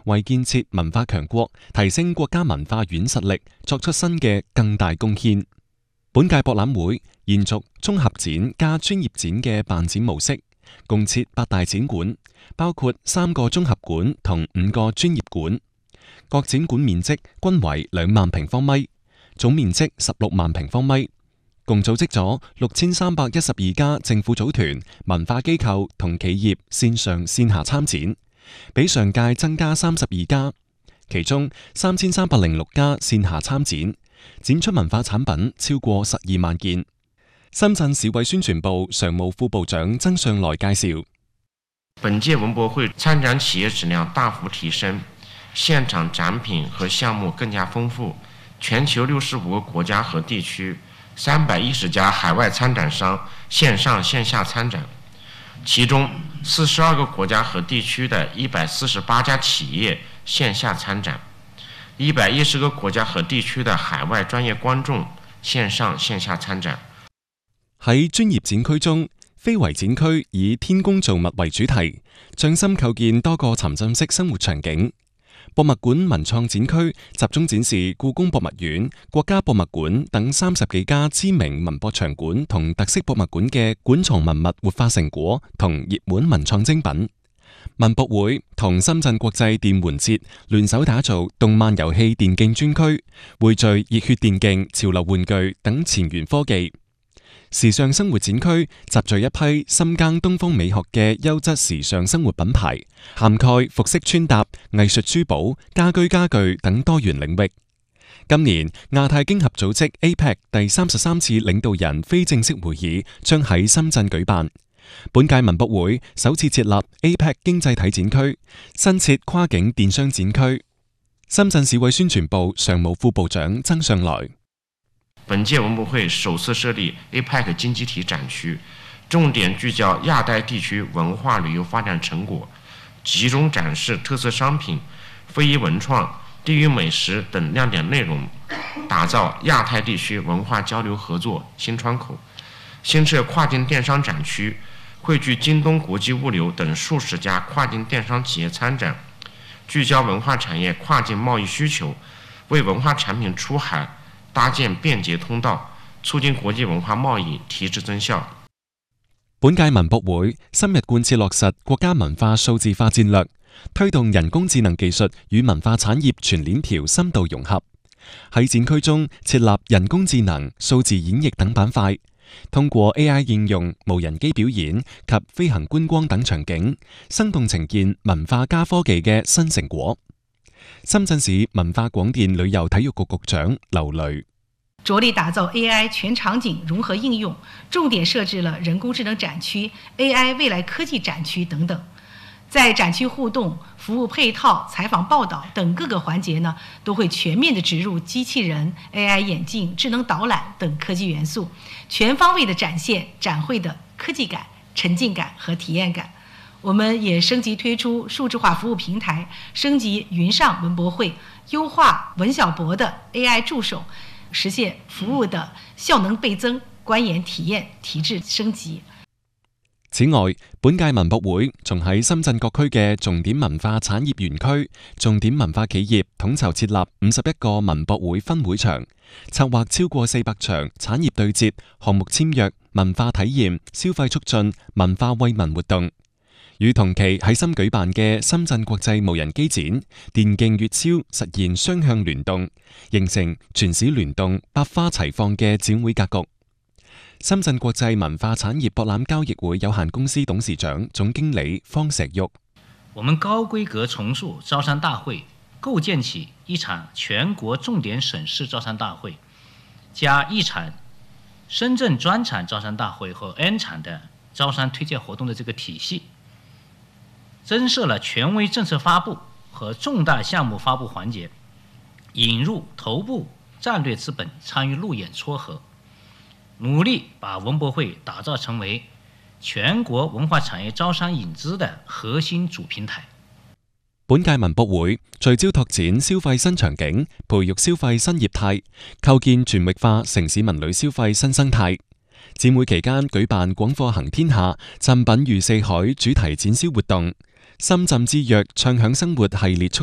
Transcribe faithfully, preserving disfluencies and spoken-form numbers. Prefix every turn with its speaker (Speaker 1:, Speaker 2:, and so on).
Speaker 1: 為建設文化強國、提升國家文化軟實力作出新嘅更大貢獻。本屆博覽會延續綜合展加專業展嘅辦展模式，共設八大展館，包括三個綜合館同五個專業館。各展館面積均為兩萬平方米，總面積十六萬平方米。共組織咗六千三百一十二家政府組團、文化機構同企業線上線下參展，比上屆增加三十二家。其中三千三百零六家線下參展，展出文化產品超過十二萬件。深圳市委宣傳部常務副部長曾上來介紹，
Speaker 2: 本屆文博會參展企業質量大幅提升，現場展品和項目更加豐富，全球六十五個國家和地區三百一十家海外參展商線上線下參展，其中四十二個國家和地區的一百四十八家企業線下參展，一百一十個國家和地區的海外專業觀眾線上線下參展。
Speaker 1: 喺專業展區中，非遺展區以天工造物為主題，匠心構建多個沉浸式生活場景。博物館文創展區集中展示故宮博物院、國家博物館等三十幾家知名文博場館同特色博物館嘅館藏文物活化成果同熱門文創精品。文博會同深圳國際電玩節聯手打造動漫遊戲電競專區，匯聚熱血電競、潮流玩具等前沿科技。時尚生活展區集聚一批深耕東方美學嘅優質時尚生活品牌，涵蓋服飾穿搭、藝術珠寶、家居家具等多元領域。今年亞太經合組織 A P E C 第三十三次領導人非正式會議將喺深圳舉辦。本屆文博會首次設立 A P E C 經濟體展區，新設跨境電商展區。深圳市委宣傳部常務副部長曾上來。
Speaker 2: 本屆文博會首次設立 A P E C 經濟體展區，重點聚焦亞太地區文化旅遊發展成果，集中展示特色商品、非遺文創、地域美食等亮點內容，打造亞太地區文化交流合作新窗口。新設跨境電商展區，匯聚京東國際物流等數十家跨境電商企業參展，聚焦文化產業跨境貿易需求，為文化產品出海搭建便捷通道，促進國際文化貿易提質增效。
Speaker 1: 本屆文博會深入貫徹落實國家文化數字化戰略，推動人工智能技術與文化產業全鏈條深度融合。喺展區中設立人工智能、數字演繹等板塊，通過 A I 應用、無人機表演及飛行觀光等場景，生動呈現文化加科技嘅新成果。深圳市文化廣電旅遊體育局局長劉雷
Speaker 3: 着力打造 A I 全場景融合應用，重點設置了人工智能展區、A I 未來科技展區等等。在展區互動、服務配套、採訪報道等各個環節呢，都會全面的植入機器人、A I 眼鏡、智能導覽等科技元素，全方位的展現展會的科技感、沉浸感和體驗感。我們也升級推出數字化服務平台，升級雲上文博會，優化文小博的 A I 助手，實現服務的效能倍增、觀演體驗提質升級。
Speaker 1: 此外，本屆文博會仲喺深圳各區嘅重點文化產業園區、重點文化企業統籌設立五十一個文博會分會場，策劃超過四百場產業對接、項目簽約、文化體驗、消費促進、文化惠民活動。與同期喺深舉辦嘅深圳國際無人機展、電競粵超實現雙向聯動，形成全市聯動、百花齊放嘅展會格局。深圳國際文化產業博覽交易會有限公司董事長、總經理方石玉：
Speaker 4: 我們高規格重塑招商大會，構建起一場全國重點省市招商大會，加一場深圳專場招商大會和 N 場的招商推介活動的這個體系。增設了權威政策發布和重大項目發布環節，引入頭部戰略資本參與路演撮合，努力把文博會打造成為全國文化產業招商引資的核心主平台。
Speaker 1: 本屆文博會聚焦拓展消費新場景，培育消費新業態，構建全域化城市文旅消費新生態。展會期間舉辦廣貨行天下、贈品如四海主題展銷活動，深圳之約暢享生活系列促